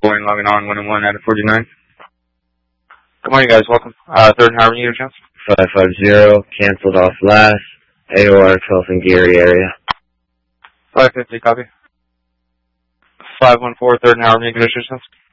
Boeing logging on 1-1 out of 49. Good morning, guys. Welcome. Third and Harmony, your chance. 550, canceled off last. AOR 12th and Geary area. 550, copy. 514, third and Harmony, condition chance.